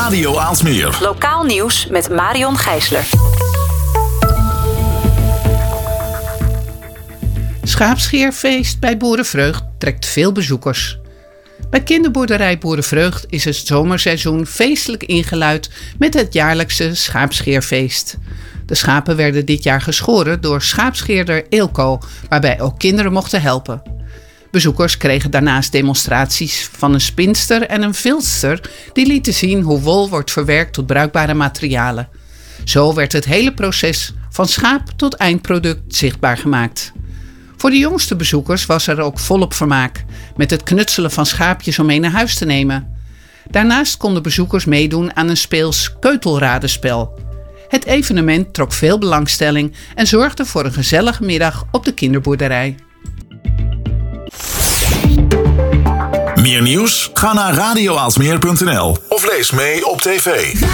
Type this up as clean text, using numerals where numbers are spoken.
Radio Aalsmeer. Lokaal nieuws met Marion Gijsler. Schaapscheerfeest bij Boerenvreugd trekt veel bezoekers. Bij kinderboerderij Boerenvreugd is het zomerseizoen feestelijk ingeluid met het jaarlijkse schaapscheerfeest. De schapen werden dit jaar geschoren door schaapscheerder Eelco, waarbij ook kinderen mochten helpen. Bezoekers kregen daarnaast demonstraties van een spinster en een viltster die lieten zien hoe wol wordt verwerkt tot bruikbare materialen. Zo werd het hele proces van schaap tot eindproduct zichtbaar gemaakt. Voor de jongste bezoekers was er ook volop vermaak, met het knutselen van schaapjes om mee naar huis te nemen. Daarnaast konden bezoekers meedoen aan een speels keutelradenspel. Het evenement trok veel belangstelling en zorgde voor een gezellige middag op de kinderboerderij. Meer nieuws? Ga naar radioaalsmeer.nl of lees mee op tv.